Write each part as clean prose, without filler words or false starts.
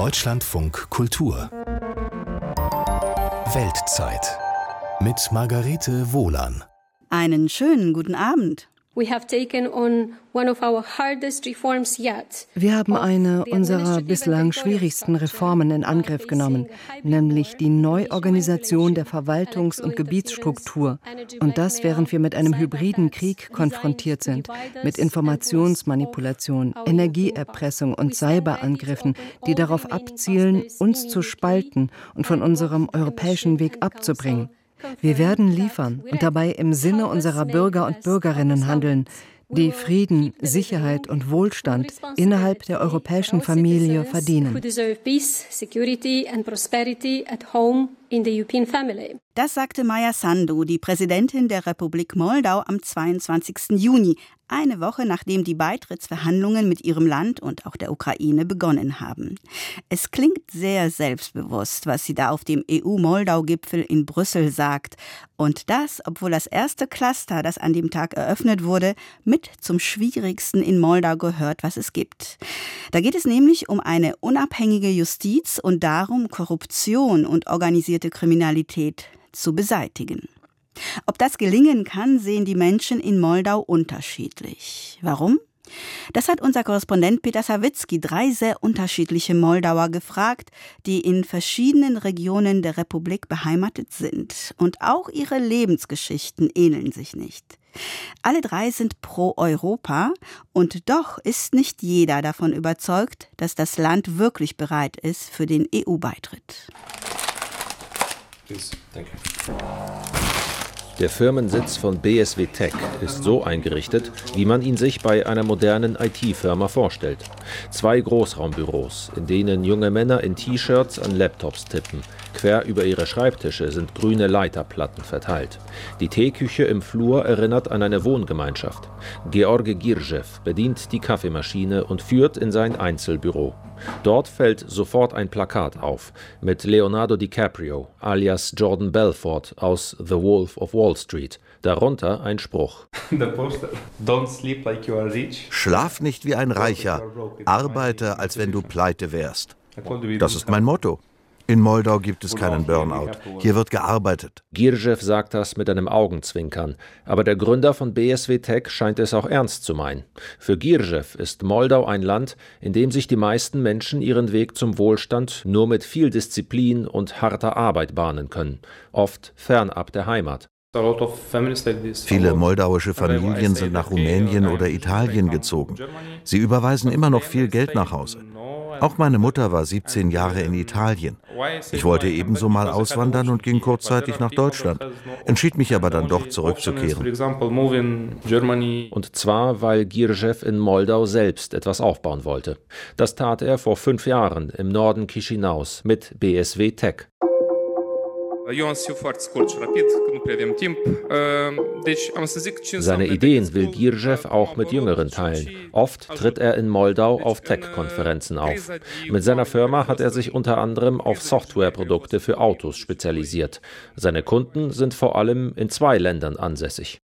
Deutschlandfunk Kultur Weltzeit mit Margarete Wohlan. Einen schönen guten Abend. Wir haben eine unserer bislang schwierigsten Reformen in Angriff genommen, nämlich die Neuorganisation der Verwaltungs- und Gebietsstruktur. Und das, während wir mit einem hybriden Krieg konfrontiert sind, mit Informationsmanipulation, Energieerpressung und Cyberangriffen, die darauf abzielen, uns zu spalten und von unserem europäischen Weg abzubringen. Wir werden liefern und dabei im Sinne unserer Bürger und Bürgerinnen handeln, die Frieden, Sicherheit und Wohlstand innerhalb der europäischen Familie verdienen. Das sagte Maia Sandu, die Präsidentin der Republik Moldau, am 22. Juni, eine Woche nachdem die Beitrittsverhandlungen mit ihrem Land und auch der Ukraine begonnen haben. Es klingt sehr selbstbewusst, was sie da auf dem EU-Moldau-Gipfel in Brüssel sagt. Und das, obwohl das erste Cluster, das an dem Tag eröffnet wurde, mit zum schwierigsten in Moldau gehört, was es gibt. Da geht es nämlich um eine unabhängige Justiz und darum, Korruption und organisierte Kriminalität zu beseitigen. Ob das gelingen kann, sehen die Menschen in Moldau unterschiedlich. Warum? Das hat unser Korrespondent Peter Sawicki 3 sehr unterschiedliche Moldauer gefragt, die in verschiedenen Regionen der Republik beheimatet sind. Und auch ihre Lebensgeschichten ähneln sich nicht. Alle 3 sind pro Europa und doch ist nicht jeder davon überzeugt, dass das Land wirklich bereit ist für den EU-Beitritt. Danke. Der Firmensitz von BSW Tech ist so eingerichtet, wie man ihn sich bei einer modernen IT-Firma vorstellt. 2 Großraumbüros, in denen junge Männer in T-Shirts an Laptops tippen. Quer über ihre Schreibtische sind grüne Leiterplatten verteilt. Die Teeküche im Flur erinnert an eine Wohngemeinschaft. Georgi Girjew bedient die Kaffeemaschine und führt in sein Einzelbüro. Dort fällt sofort ein Plakat auf mit Leonardo DiCaprio alias Jordan Belfort aus The Wolf of Wall Street. Darunter ein Spruch. Schlaf nicht wie ein Reicher, arbeite, als wenn du pleite wärst. Das ist mein Motto. In Moldau gibt es keinen Burnout. Hier wird gearbeitet. Girjew sagt das mit einem Augenzwinkern. Aber der Gründer von BSW Tech scheint es auch ernst zu meinen. Für Girjew ist Moldau ein Land, in dem sich die meisten Menschen ihren Weg zum Wohlstand nur mit viel Disziplin und harter Arbeit bahnen können. Oft fernab der Heimat. Viele moldauische Familien sind nach Rumänien oder Italien gezogen. Sie überweisen immer noch viel Geld nach Hause. Auch meine Mutter war 17 Jahre in Italien. Ich wollte ebenso mal auswandern und ging kurzzeitig nach Deutschland, entschied mich aber dann doch zurückzukehren. Und zwar, weil Girjew in Moldau selbst etwas aufbauen wollte. Das tat er vor 5 Jahren im Norden Chișinăus mit BSW Tech. Seine Ideen will Girjew auch mit Jüngeren teilen. Oft tritt er in Moldau auf Tech-Konferenzen auf. Mit seiner Firma hat er sich unter anderem auf Softwareprodukte für Autos spezialisiert. Seine Kunden sind vor allem in 2 Ländern ansässig.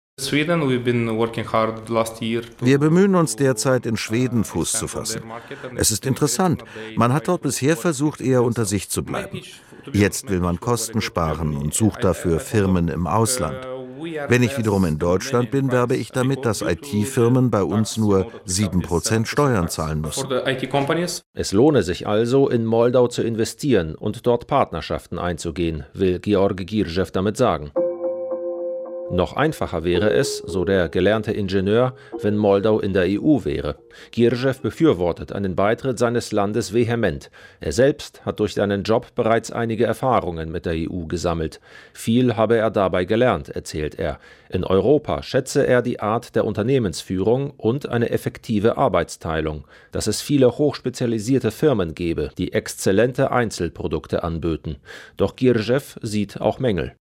Wir bemühen uns derzeit, in Schweden Fuß zu fassen. Es ist interessant. Man hat dort bisher versucht, eher unter sich zu bleiben. Jetzt will man Kosten sparen und sucht dafür Firmen im Ausland. Wenn ich wiederum in Deutschland bin, werbe ich damit, dass IT-Firmen bei uns nur 7% Steuern zahlen müssen. Es lohne sich also, in Moldau zu investieren und dort Partnerschaften einzugehen, will Georgi Girjew damit sagen. Noch einfacher wäre es, so der gelernte Ingenieur, wenn Moldau in der EU wäre. Girjew befürwortet einen Beitritt seines Landes vehement. Er selbst hat durch seinen Job bereits einige Erfahrungen mit der EU gesammelt. Viel habe er dabei gelernt, erzählt er. In Europa schätze er die Art der Unternehmensführung und eine effektive Arbeitsteilung, dass es viele hochspezialisierte Firmen gebe, die exzellente Einzelprodukte anböten. Doch Girjew sieht auch Mängel.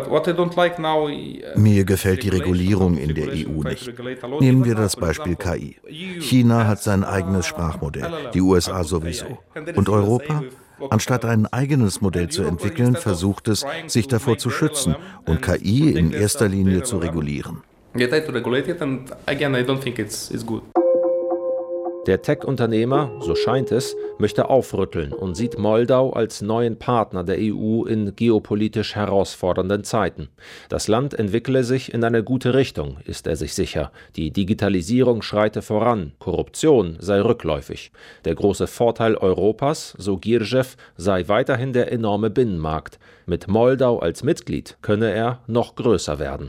Mir gefällt die Regulierung in der EU nicht. Nehmen wir das Beispiel KI. China hat sein eigenes Sprachmodell, die USA sowieso. Und Europa? Anstatt ein eigenes Modell zu entwickeln, versucht es, sich davor zu schützen und KI in erster Linie zu regulieren. Der Tech-Unternehmer, so scheint es, möchte aufrütteln und sieht Moldau als neuen Partner der EU in geopolitisch herausfordernden Zeiten. Das Land entwickle sich in eine gute Richtung, ist er sich sicher. Die Digitalisierung schreite voran, Korruption sei rückläufig. Der große Vorteil Europas, so Girsev, sei weiterhin der enorme Binnenmarkt. Mit Moldau als Mitglied könne er noch größer werden.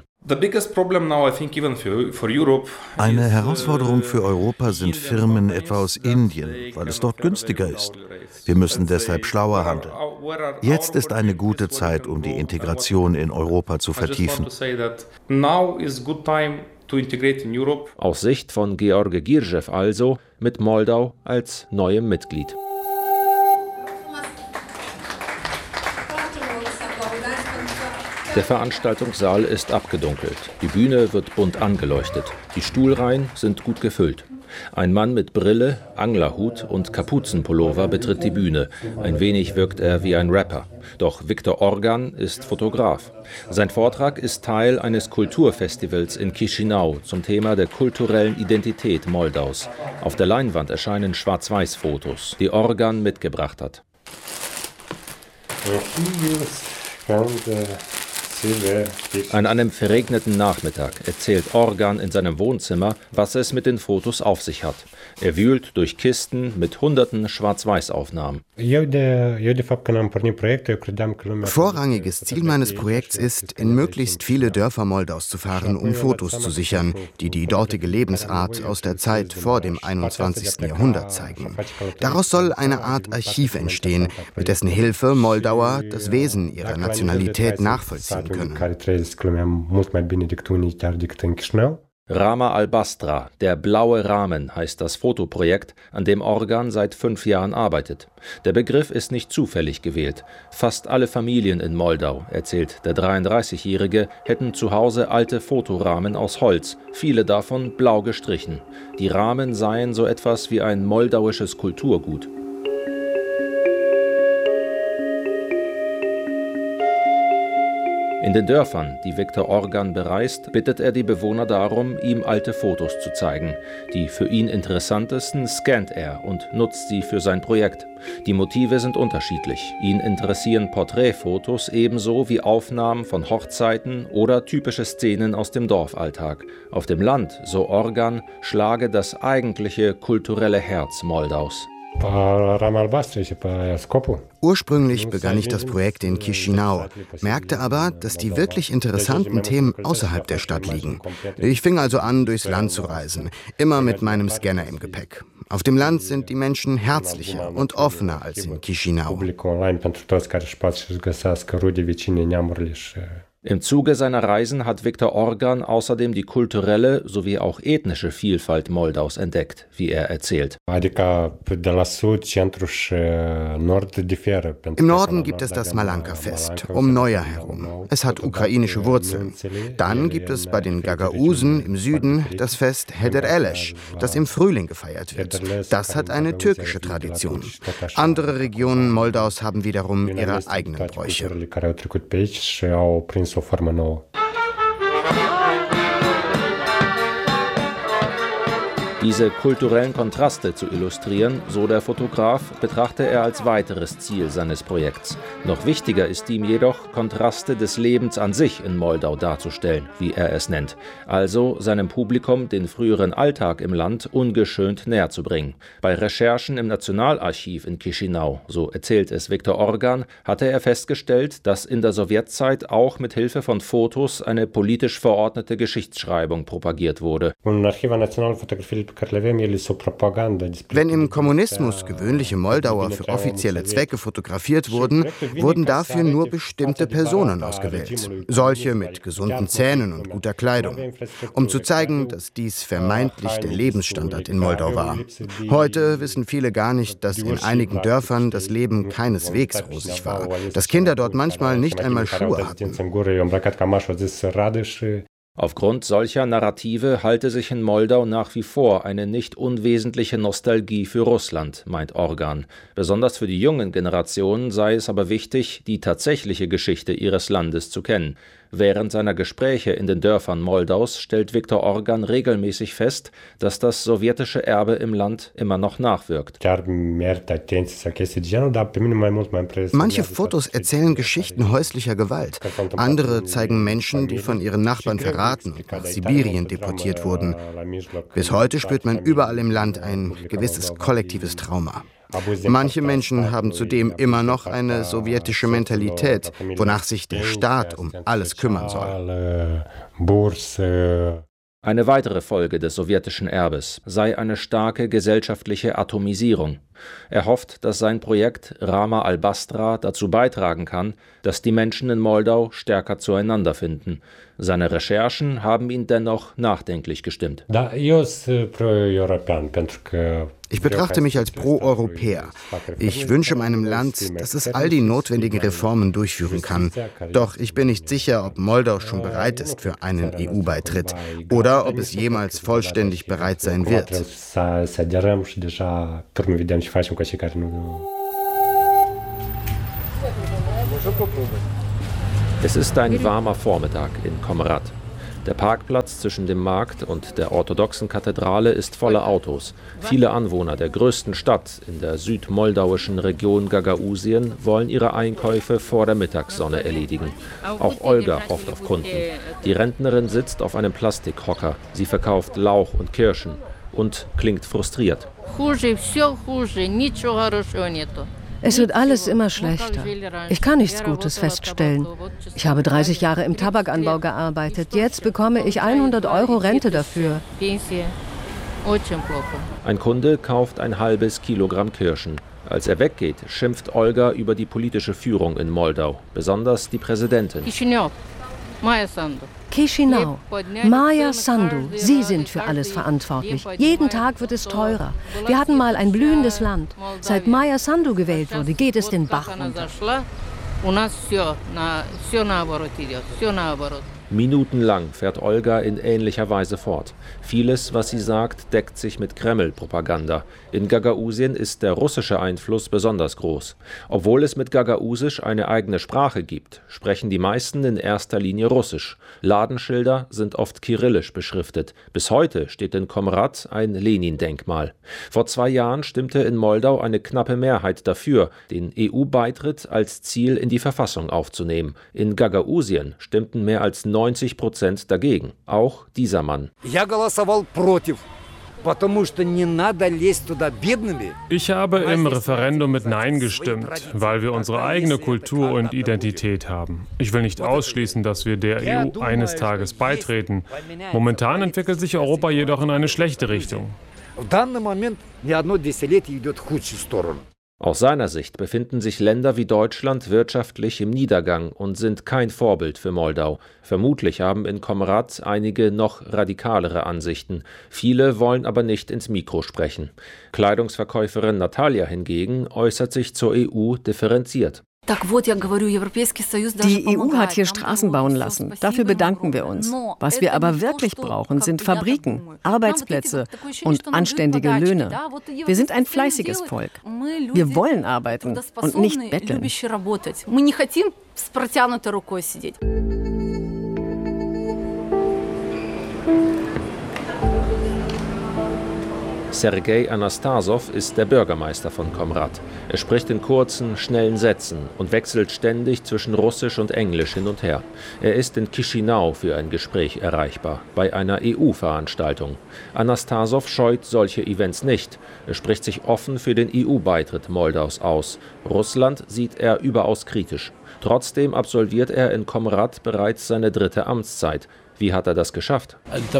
Eine Herausforderung für Europa sind Firmen etwa aus Indien, weil es dort günstiger ist. Wir müssen deshalb schlauer handeln. Jetzt ist eine gute Zeit, um die Integration in Europa zu vertiefen. Aus Sicht von George Girsev also, mit Moldau als neuem Mitglied. Der Veranstaltungssaal ist abgedunkelt. Die Bühne wird bunt angeleuchtet. Die Stuhlreihen sind gut gefüllt. Ein Mann mit Brille, Anglerhut und Kapuzenpullover betritt die Bühne. Ein wenig wirkt er wie ein Rapper. Doch Viktor Organ ist Fotograf. Sein Vortrag ist Teil eines Kulturfestivals in Chișinău zum Thema der kulturellen Identität Moldaus. Auf der Leinwand erscheinen Schwarz-Weiß-Fotos, die Organ mitgebracht hat. An einem verregneten Nachmittag erzählt Organ in seinem Wohnzimmer, was es mit den Fotos auf sich hat. Er wühlt durch Kisten mit hunderten Schwarz-Weiß-Aufnahmen. Vorrangiges Ziel meines Projekts ist, in möglichst viele Dörfer Moldaus zu fahren, um Fotos zu sichern, die die dortige Lebensart aus der Zeit vor dem 21. Jahrhundert zeigen. Daraus soll eine Art Archiv entstehen, mit dessen Hilfe Moldauer das Wesen ihrer Nationalität nachvollziehen können. Rama Albastra, der blaue Rahmen, heißt das Fotoprojekt, an dem Organ seit 5 Jahren arbeitet. Der Begriff ist nicht zufällig gewählt. Fast alle Familien in Moldau, erzählt der 33-Jährige, hätten zu Hause alte Fotorahmen aus Holz, viele davon blau gestrichen. Die Rahmen seien so etwas wie ein moldauisches Kulturgut. In den Dörfern, die Viktor Organ bereist, bittet er die Bewohner darum, ihm alte Fotos zu zeigen. Die für ihn interessantesten scannt er und nutzt sie für sein Projekt. Die Motive sind unterschiedlich. Ihn interessieren Porträtfotos ebenso wie Aufnahmen von Hochzeiten oder typische Szenen aus dem Dorfalltag. Auf dem Land, so Organ, schlage das eigentliche kulturelle Herz Moldaus. Ursprünglich begann ich das Projekt in Chișinău, merkte aber, dass die wirklich interessanten Themen außerhalb der Stadt liegen. Ich fing also an, durchs Land zu reisen, immer mit meinem Scanner im Gepäck. Auf dem Land sind die Menschen herzlicher und offener als in Chișinău. Im Zuge seiner Reisen hat Viktor Organ außerdem die kulturelle sowie auch ethnische Vielfalt Moldaus entdeckt, wie er erzählt. Im Norden gibt es das Malanka-Fest, um Neujahr herum. Es hat ukrainische Wurzeln. Dann gibt es bei den Gagausen im Süden das Fest Hedereleš, das im Frühling gefeiert wird. Das hat eine türkische Tradition. Andere Regionen Moldaus haben wiederum ihre eigenen Bräuche. Diese kulturellen Kontraste zu illustrieren, so der Fotograf, betrachte er als weiteres Ziel seines Projekts. Noch wichtiger ist ihm jedoch, Kontraste des Lebens an sich in Moldau darzustellen, wie er es nennt. Also seinem Publikum den früheren Alltag im Land ungeschönt näher zu bringen. Bei Recherchen im Nationalarchiv in Chișinău, so erzählt es Viktor Organ, hatte er festgestellt, dass in der Sowjetzeit auch mit Hilfe von Fotos eine politisch verordnete Geschichtsschreibung propagiert wurde. Wenn im Kommunismus gewöhnliche Moldauer für offizielle Zwecke fotografiert wurden, wurden dafür nur bestimmte Personen ausgewählt. Solche mit gesunden Zähnen und guter Kleidung. Um zu zeigen, dass dies vermeintlich der Lebensstandard in Moldau war. Heute wissen viele gar nicht, dass in einigen Dörfern das Leben keineswegs rosig war. Dass Kinder dort manchmal nicht einmal Schuhe hatten. Aufgrund solcher Narrative halte sich in Moldau nach wie vor eine nicht unwesentliche Nostalgie für Russland, meint Organ. Besonders für die jungen Generationen sei es aber wichtig, die tatsächliche Geschichte ihres Landes zu kennen. Während seiner Gespräche in den Dörfern Moldaus stellt Viktor Organ regelmäßig fest, dass das sowjetische Erbe im Land immer noch nachwirkt. Manche Fotos erzählen Geschichten häuslicher Gewalt. Andere zeigen Menschen, die von ihren Nachbarn verraten und nach Sibirien deportiert wurden. Bis heute spürt man überall im Land ein gewisses kollektives Trauma. Manche Menschen haben zudem immer noch eine sowjetische Mentalität, wonach sich der Staat um alles kümmern soll. Eine weitere Folge des sowjetischen Erbes sei eine starke gesellschaftliche Atomisierung. Er hofft, dass sein Projekt Rama al-Bastra dazu beitragen kann, dass die Menschen in Moldau stärker zueinander finden. Seine Recherchen haben ihn dennoch nachdenklich gestimmt. Ich betrachte mich als Pro-Europäer. Ich wünsche meinem Land, dass es all die notwendigen Reformen durchführen kann. Doch ich bin nicht sicher, ob Moldau schon bereit ist für einen EU-Beitritt oder ob es jemals vollständig bereit sein wird. Es ist ein warmer Vormittag in Comrat. Der Parkplatz zwischen dem Markt und der orthodoxen Kathedrale ist voller Autos. Viele Anwohner der größten Stadt in der südmoldauischen Region Gagausien wollen ihre Einkäufe vor der Mittagssonne erledigen. Auch Olga hofft auf Kunden. Die Rentnerin sitzt auf einem Plastikhocker. Sie verkauft Lauch und Kirschen und klingt frustriert. Es wird alles immer schlechter. Ich kann nichts Gutes feststellen. Ich habe 30 Jahre im Tabakanbau gearbeitet. Jetzt bekomme ich 100 € Rente dafür. Ein Kunde kauft ein halbes Kilogramm Kirschen. Als er weggeht, schimpft Olga über die politische Führung in Moldau, besonders die Präsidentin. Chișinău, Maia Sandu, Sie sind für alles verantwortlich. Jeden Tag wird es teurer. Wir hatten mal ein blühendes Land. Seit Maia Sandu gewählt wurde, geht es den Bach runter. Minutenlang fährt Olga in ähnlicher Weise fort. Vieles, was sie sagt, deckt sich mit Kreml-Propaganda. In Gagausien ist der russische Einfluss besonders groß. Obwohl es mit Gagausisch eine eigene Sprache gibt, sprechen die meisten in erster Linie Russisch. Ladenschilder sind oft kyrillisch beschriftet. Bis heute steht in Comrat ein Lenin-Denkmal. Vor 2 Jahren stimmte in Moldau eine knappe Mehrheit dafür, den EU-Beitritt als Ziel in die Verfassung aufzunehmen. In Gagausien stimmten mehr als 90% dagegen. Auch dieser Mann. Ich habe im Referendum mit Nein gestimmt, weil wir unsere eigene Kultur und Identität haben. Ich will nicht ausschließen, dass wir der EU eines Tages beitreten. Momentan entwickelt sich Europa jedoch in eine schlechte Richtung. Aus seiner Sicht befinden sich Länder wie Deutschland wirtschaftlich im Niedergang und sind kein Vorbild für Moldau. Vermutlich haben in Comrat einige noch radikalere Ansichten. Viele wollen aber nicht ins Mikro sprechen. Kleidungsverkäuferin Natalia hingegen äußert sich zur EU differenziert. Die EU hat hier Straßen bauen lassen. Dafür bedanken wir uns. Was wir aber wirklich brauchen, sind Fabriken, Arbeitsplätze und anständige Löhne. Wir sind ein fleißiges Volk. Wir wollen arbeiten und nicht betteln. Sergei Anastasow ist der Bürgermeister von Comrat. Er spricht in kurzen, schnellen Sätzen und wechselt ständig zwischen Russisch und Englisch hin und her. Er ist in Chișinău für ein Gespräch erreichbar, bei einer EU-Veranstaltung. Anastasow scheut solche Events nicht. Er spricht sich offen für den EU-Beitritt Moldaus aus. Russland sieht er überaus kritisch. Trotzdem absolviert er in Comrat bereits seine 3. Amtszeit. Wie hat er das geschafft?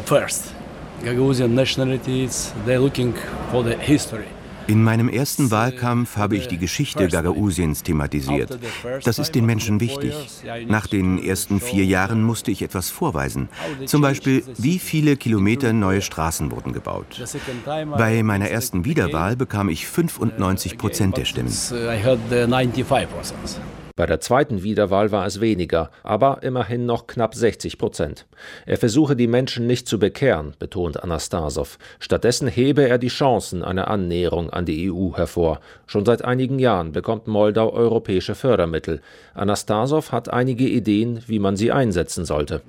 In meinem ersten Wahlkampf habe ich die Geschichte Gagausiens thematisiert. Das ist den Menschen wichtig. Nach den ersten 4 Jahren musste ich etwas vorweisen. Zum Beispiel, wie viele Kilometer neue Straßen wurden gebaut. Bei meiner ersten Wiederwahl bekam ich 95% der Stimmen. Bei der zweiten Wiederwahl war es weniger, aber immerhin noch knapp 60%. Er versuche, die Menschen nicht zu bekehren, betont Anastasow. Stattdessen hebe er die Chancen einer Annäherung an die EU hervor. Schon seit einigen Jahren bekommt Moldau europäische Fördermittel. Anastasow hat einige Ideen, wie man sie einsetzen sollte.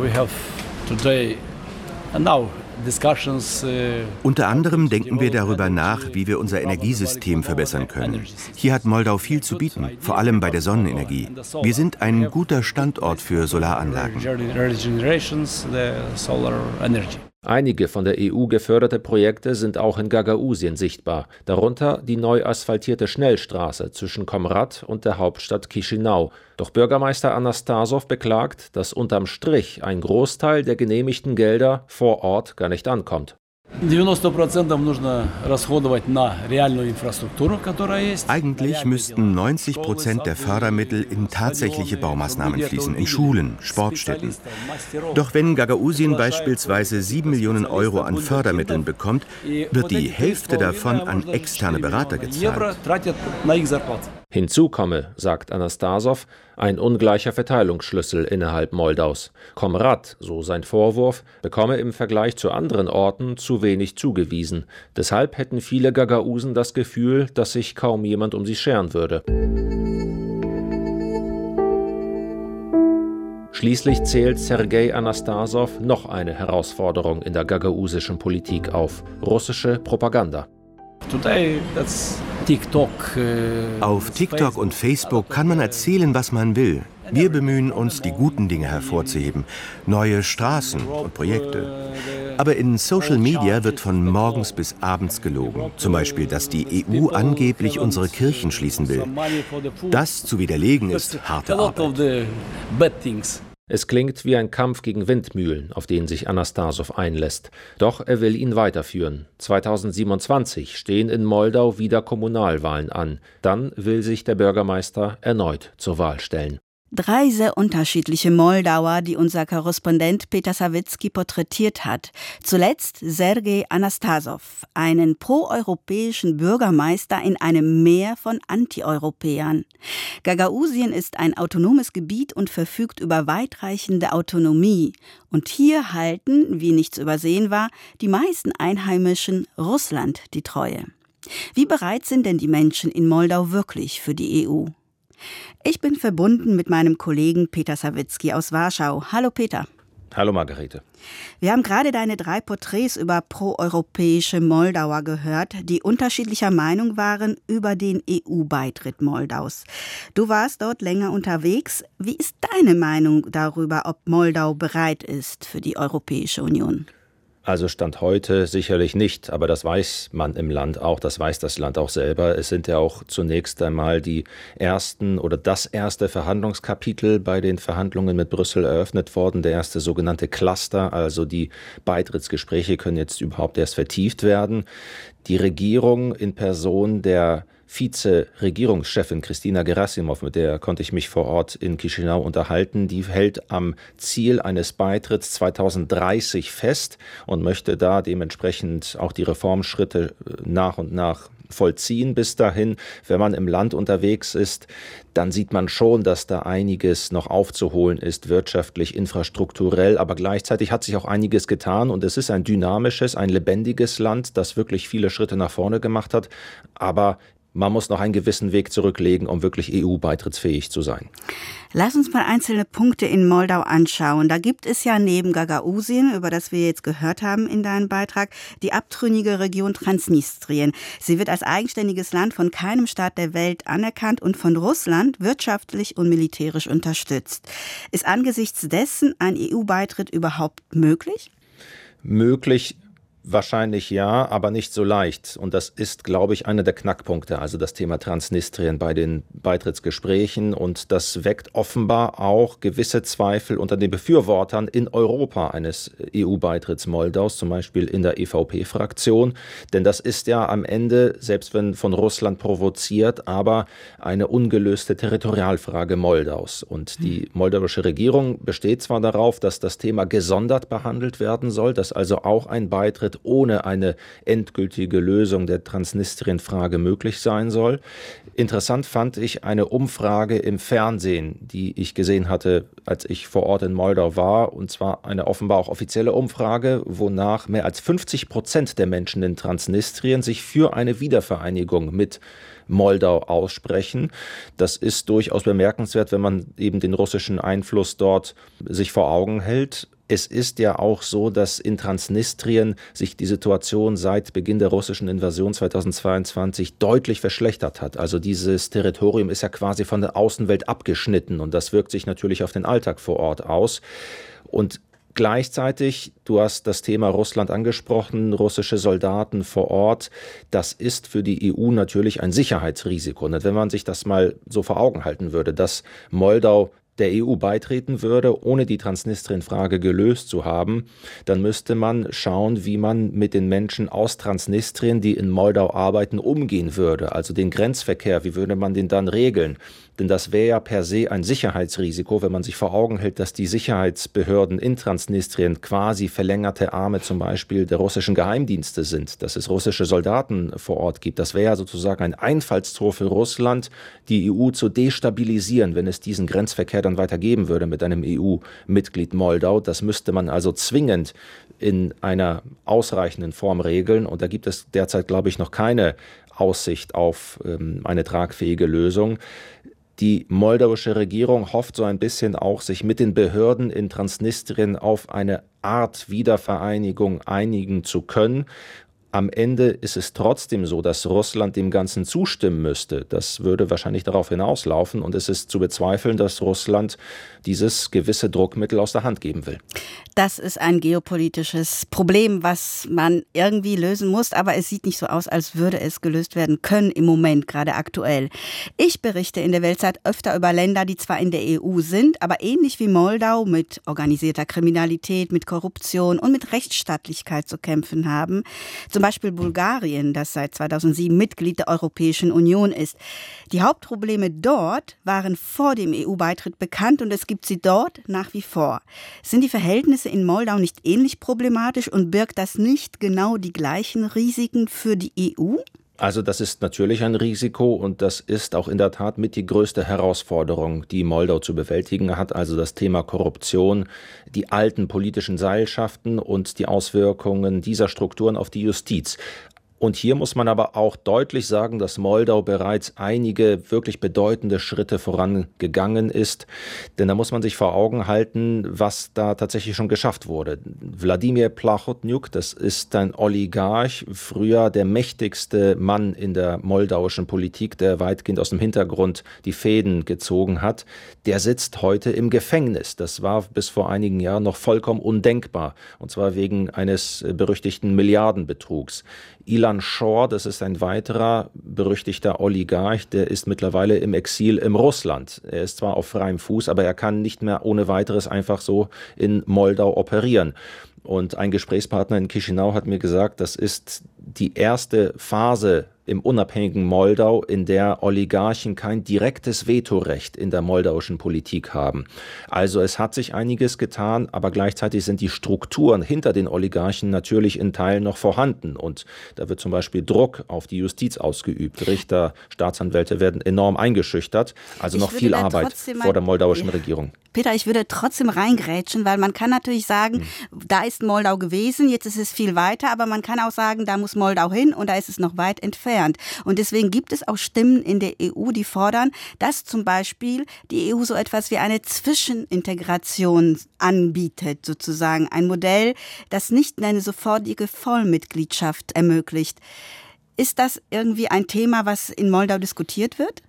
Unter anderem denken wir darüber nach, wie wir unser Energiesystem verbessern können. Hier hat Moldau viel zu bieten, vor allem bei der Sonnenenergie. Wir sind ein guter Standort für Solaranlagen. Einige von der EU geförderte Projekte sind auch in Gagausien sichtbar, darunter die neu asphaltierte Schnellstraße zwischen Comrat und der Hauptstadt Chișinău. Doch Bürgermeister Anastasow beklagt, dass unterm Strich ein Großteil der genehmigten Gelder vor Ort gar nicht ankommt. Eigentlich müssten 90% der Fördermittel in tatsächliche Baumaßnahmen fließen, in Schulen, Sportstätten. Doch wenn Gagausien beispielsweise 7 Millionen Euro an Fördermitteln bekommt, wird die Hälfte davon an externe Berater gezahlt. Hinzu komme, sagt Anastasow, ein ungleicher Verteilungsschlüssel innerhalb Moldaus. Comrat, so sein Vorwurf, bekomme im Vergleich zu anderen Orten zu wenig zugewiesen. Deshalb hätten viele Gagausen das Gefühl, dass sich kaum jemand um sie scheren würde. Schließlich zählt Sergei Anastasow noch eine Herausforderung in der gagausischen Politik auf: russische Propaganda. Auf TikTok und Facebook kann man erzählen, was man will. Wir bemühen uns, die guten Dinge hervorzuheben, neue Straßen und Projekte. Aber in Social Media wird von morgens bis abends gelogen. Zum Beispiel, dass die EU angeblich unsere Kirchen schließen will. Das zu widerlegen ist harte Arbeit. Es klingt wie ein Kampf gegen Windmühlen, auf den sich Anastasow einlässt. Doch er will ihn weiterführen. 2027 stehen in Moldau wieder Kommunalwahlen an. Dann will sich der Bürgermeister erneut zur Wahl stellen. 3 sehr unterschiedliche Moldauer, die unser Korrespondent Peter Sawicki porträtiert hat. Zuletzt Sergei Anastasow, einen proeuropäischen Bürgermeister in einem Meer von Antieuropäern. Gagausien ist ein autonomes Gebiet und verfügt über weitreichende Autonomie. Und hier halten, wie nicht zu übersehen war, die meisten Einheimischen Russland die Treue. Wie bereit sind denn die Menschen in Moldau wirklich für die EU? Ich bin verbunden mit meinem Kollegen Peter Sawicki aus Warschau. Hallo Peter. Hallo Margarete. Wir haben gerade deine 3 Porträts über proeuropäische Moldauer gehört, die unterschiedlicher Meinung waren über den EU-Beitritt Moldaus. Du warst dort länger unterwegs. Wie ist deine Meinung darüber, ob Moldau bereit ist für die Europäische Union? Also Stand heute sicherlich nicht, aber das weiß man im Land auch, das weiß das Land auch selber. Es sind ja auch zunächst einmal die ersten oder das erste Verhandlungskapitel bei den Verhandlungen mit Brüssel eröffnet worden, der erste sogenannte Cluster, also die Beitrittsgespräche können jetzt überhaupt erst vertieft werden. Die Regierung in Person der Vize-Regierungschefin Kristina Gerasimov, mit der konnte ich mich vor Ort in Chișinău unterhalten, die hält am Ziel eines Beitritts 2030 fest und möchte da dementsprechend auch die Reformschritte nach und nach vollziehen bis dahin. Wenn man im Land unterwegs ist, dann sieht man schon, dass da einiges noch aufzuholen ist, wirtschaftlich, infrastrukturell, aber gleichzeitig hat sich auch einiges getan und es ist ein dynamisches, ein lebendiges Land, das wirklich viele Schritte nach vorne gemacht hat, aber man muss noch einen gewissen Weg zurücklegen, um wirklich EU-beitrittsfähig zu sein. Lass uns mal einzelne Punkte in Moldau anschauen. Da gibt es ja neben Gagausien, über das wir jetzt gehört haben in deinem Beitrag, die abtrünnige Region Transnistrien. Sie wird als eigenständiges Land von keinem Staat der Welt anerkannt und von Russland wirtschaftlich und militärisch unterstützt. Ist angesichts dessen ein EU-Beitritt überhaupt möglich? Möglich wahrscheinlich ja, aber nicht so leicht. Und das ist, glaube ich, einer der Knackpunkte, also das Thema Transnistrien bei den Beitrittsgesprächen. Und das weckt offenbar auch gewisse Zweifel unter den Befürwortern in Europa eines EU-Beitritts Moldaus, zum Beispiel in der EVP-Fraktion. Denn das ist ja am Ende, selbst wenn von Russland provoziert, aber eine ungelöste Territorialfrage Moldaus. Und die moldauische Regierung besteht zwar darauf, dass das Thema gesondert behandelt werden soll, dass also auch ein Beitritt Russland ohne eine endgültige Lösung der Transnistrien-Frage möglich sein soll. Interessant fand ich eine Umfrage im Fernsehen, die ich gesehen hatte, als ich vor Ort in Moldau war, und zwar eine offenbar auch offizielle Umfrage, wonach mehr als 50% der Menschen in Transnistrien sich für eine Wiedervereinigung mit Moldau aussprechen. Das ist durchaus bemerkenswert, wenn man eben den russischen Einfluss dort sich vor Augen hält. Es ist ja auch so, dass in Transnistrien sich die Situation seit Beginn der russischen Invasion 2022 deutlich verschlechtert hat. Also dieses Territorium ist ja quasi von der Außenwelt abgeschnitten und das wirkt sich natürlich auf den Alltag vor Ort aus. Und gleichzeitig, du hast das Thema Russland angesprochen, russische Soldaten vor Ort, das ist für die EU natürlich ein Sicherheitsrisiko. Und wenn man sich das mal so vor Augen halten würde, dass Moldau der EU beitreten würde, ohne die Transnistrien-Frage gelöst zu haben, dann müsste man schauen, wie man mit den Menschen aus Transnistrien, die in Moldau arbeiten, umgehen würde. Also den Grenzverkehr, wie würde man den dann regeln? Denn das wäre ja per se ein Sicherheitsrisiko, wenn man sich vor Augen hält, dass die Sicherheitsbehörden in Transnistrien quasi verlängerte Arme zum Beispiel der russischen Geheimdienste sind, dass es russische Soldaten vor Ort gibt. Das wäre ja sozusagen ein Einfallstor für Russland, die EU zu destabilisieren, wenn es diesen Grenzverkehr dann weitergeben würde mit einem EU-Mitglied Moldau. Das müsste man also zwingend in einer ausreichenden Form regeln. Und da gibt es derzeit, glaube ich, noch keine Aussicht auf eine tragfähige Lösung. Die moldauische Regierung hofft so ein bisschen auch, sich mit den Behörden in Transnistrien auf eine Art Wiedervereinigung einigen zu können. Am Ende ist es trotzdem so, dass Russland dem Ganzen zustimmen müsste. Das würde wahrscheinlich darauf hinauslaufen und es ist zu bezweifeln, dass Russland dieses gewisse Druckmittel aus der Hand geben will. Das ist ein geopolitisches Problem, was man irgendwie lösen muss, aber es sieht nicht so aus, als würde es gelöst werden können im Moment, gerade aktuell. Ich berichte in der Weltzeit öfter über Länder, die zwar in der EU sind, aber ähnlich wie Moldau mit organisierter Kriminalität, mit Korruption und mit Rechtsstaatlichkeit zu kämpfen haben. Zum Beispiel Bulgarien, das seit 2007 Mitglied der Europäischen Union ist. Die Hauptprobleme dort waren vor dem EU-Beitritt bekannt und es gibt sie dort nach wie vor. Sind die Verhältnisse in Moldau nicht ähnlich problematisch und birgt das nicht genau die gleichen Risiken für die EU? Also das ist natürlich ein Risiko und das ist auch in der Tat mit die größte Herausforderung, die Moldau zu bewältigen hat, also das Thema Korruption, die alten politischen Seilschaften und die Auswirkungen dieser Strukturen auf die Justiz. Und hier muss man aber auch deutlich sagen, dass Moldau bereits einige wirklich bedeutende Schritte vorangegangen ist. Denn da muss man sich vor Augen halten, was da tatsächlich schon geschafft wurde. Wladimir Plahotniuc, das ist ein Oligarch, früher der mächtigste Mann in der moldauischen Politik, der weitgehend aus dem Hintergrund die Fäden gezogen hat. Der sitzt heute im Gefängnis. Das war bis vor einigen Jahren noch vollkommen undenkbar. Und zwar wegen eines berüchtigten Milliardenbetrugs. Ilan Shor, das ist ein weiterer berüchtigter Oligarch, der ist mittlerweile im Exil in Russland. Er ist zwar auf freiem Fuß, aber er kann nicht mehr ohne weiteres einfach so in Moldau operieren. Und ein Gesprächspartner in Chișinău hat mir gesagt, das ist die erste Phase im unabhängigen Moldau, in der Oligarchen kein direktes Vetorecht in der moldauischen Politik haben. Also es hat sich einiges getan, aber gleichzeitig sind die Strukturen hinter den Oligarchen natürlich in Teilen noch vorhanden. Und da wird zum Beispiel Druck auf die Justiz ausgeübt. Richter, Staatsanwälte werden enorm eingeschüchtert. Also noch viel Arbeit vor der moldauischen Regierung. Peter, ich würde trotzdem reingrätschen, weil man kann natürlich sagen, da ist Moldau gewesen, jetzt ist es viel weiter, aber man kann auch sagen, da muss Moldau hin und da ist es noch weit entfernt. Und deswegen gibt es auch Stimmen in der EU, die fordern, dass zum Beispiel die EU so etwas wie eine Zwischenintegration anbietet, sozusagen. Ein Modell, das nicht eine sofortige Vollmitgliedschaft ermöglicht. Ist das irgendwie ein Thema, was in Moldau diskutiert wird?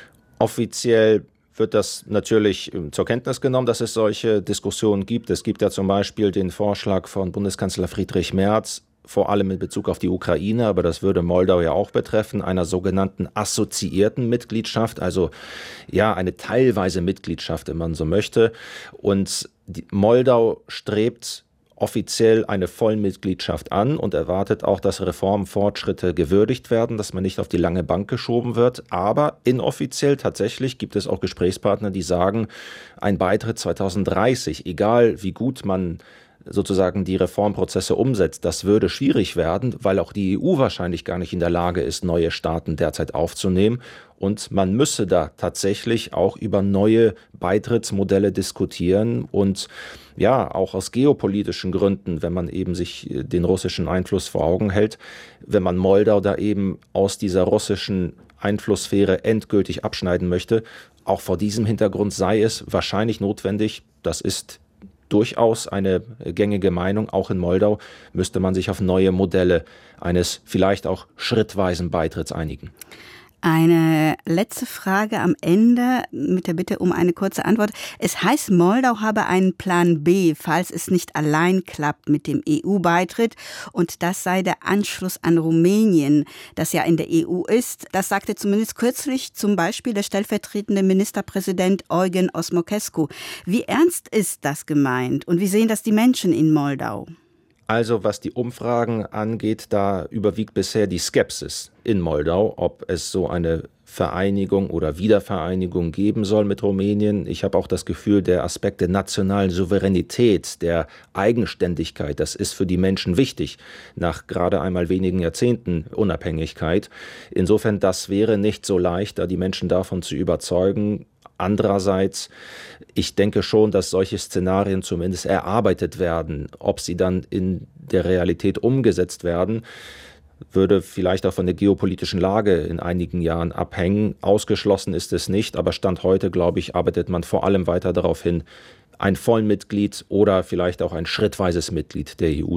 Offiziell wird das natürlich zur Kenntnis genommen, dass es solche Diskussionen gibt. Es gibt ja zum Beispiel den Vorschlag von Bundeskanzler Friedrich Merz, vor allem in Bezug auf die Ukraine, aber das würde Moldau ja auch betreffen, einer sogenannten assoziierten Mitgliedschaft, also ja eine teilweise Mitgliedschaft, wenn man so möchte. Und Moldau strebt offiziell eine Vollmitgliedschaft an und erwartet auch, dass Reformfortschritte gewürdigt werden, dass man nicht auf die lange Bank geschoben wird. Aber inoffiziell tatsächlich gibt es auch Gesprächspartner, die sagen, ein Beitritt 2030, egal wie gut man sozusagen die Reformprozesse umsetzt, das würde schwierig werden, weil auch die EU wahrscheinlich gar nicht in der Lage ist, neue Staaten derzeit aufzunehmen. Und man müsse da tatsächlich auch über neue Beitrittsmodelle diskutieren und ja, auch aus geopolitischen Gründen, wenn man eben sich den russischen Einfluss vor Augen hält, wenn man Moldau da eben aus dieser russischen Einflusssphäre endgültig abschneiden möchte, auch vor diesem Hintergrund sei es wahrscheinlich notwendig, das ist durchaus eine gängige Meinung, auch in Moldau müsste man sich auf neue Modelle eines vielleicht auch schrittweisen Beitritts einigen. Eine letzte Frage am Ende mit der Bitte um eine kurze Antwort. Es heißt, Moldau habe einen Plan B, falls es nicht allein klappt mit dem EU-Beitritt. Und das sei der Anschluss an Rumänien, das ja in der EU ist. Das sagte zumindest kürzlich zum Beispiel der stellvertretende Ministerpräsident Eugen Osmocescu. Wie ernst ist das gemeint und wie sehen das die Menschen in Moldau? Also was die Umfragen angeht, da überwiegt bisher die Skepsis in Moldau, ob es so eine Vereinigung oder Wiedervereinigung geben soll mit Rumänien. Ich habe auch das Gefühl, der Aspekt der nationalen Souveränität, der Eigenständigkeit, das ist für die Menschen wichtig, nach gerade einmal wenigen Jahrzehnten Unabhängigkeit. Insofern, das wäre nicht so leicht, da die Menschen davon zu überzeugen. Andererseits, ich denke schon, dass solche Szenarien zumindest erarbeitet werden. Ob sie dann in der Realität umgesetzt werden, würde vielleicht auch von der geopolitischen Lage in einigen Jahren abhängen. Ausgeschlossen ist es nicht, aber Stand heute, glaube ich, arbeitet man vor allem weiter darauf hin, ein Vollmitglied oder vielleicht auch ein schrittweises Mitglied der EU